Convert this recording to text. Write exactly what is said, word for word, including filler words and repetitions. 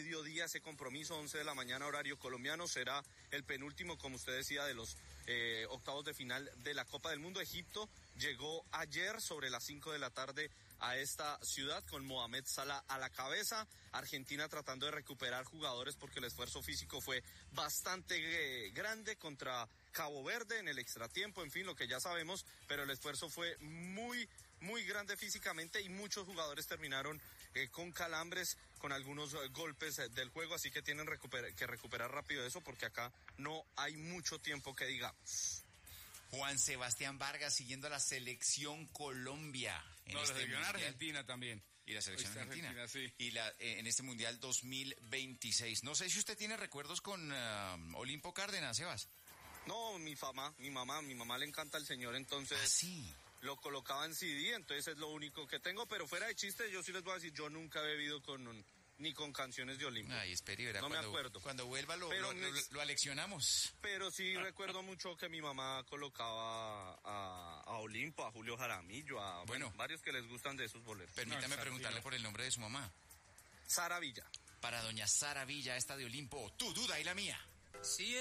mediodía ese compromiso, once de la mañana horario colombiano, será el penúltimo, como usted decía, de los eh, octavos de final de la Copa del Mundo. Egipto llegó ayer sobre las cinco de la tarde a esta ciudad con Mohamed Salah a la cabeza. Argentina tratando de recuperar jugadores porque el esfuerzo físico fue bastante eh, grande contra Cabo Verde en el extratiempo, en fin, lo que ya sabemos, pero el esfuerzo fue muy, muy grande físicamente y muchos jugadores terminaron eh, con calambres, con algunos eh, golpes eh, del juego, así que tienen recuper- que recuperar rápido eso porque acá no hay mucho tiempo que digamos. Juan Sebastián Vargas siguiendo a la selección Colombia. En no, este la selección mundial. Argentina también. Y la selección argentina. argentina sí. Y la, eh, en este Mundial dos mil veintiséis. No sé si usted tiene recuerdos con uh, Olimpo Cárdenas, Sebas. No, mi mamá, mi mamá, mi mamá le encanta el señor, entonces ¿Ah, sí? Lo colocaba en C D, entonces es lo único que tengo, pero fuera de chiste, yo sí les voy a decir, yo nunca he bebido con un, ni con canciones de Olimpo. Ay, espere, verá, no cuando, me acuerdo. Cuando vuelva lo, lo, lo, lo aleccionamos. Pero sí recuerdo mucho que mi mamá colocaba a, a Olimpo, a Julio Jaramillo, a bueno, bueno, varios que les gustan de esos boleros. Permítame no, preguntarle Villa. Por el nombre de su mamá. Sara Villa. Para doña Sara Villa, esta de Olimpo, tu duda y la mía. Sí.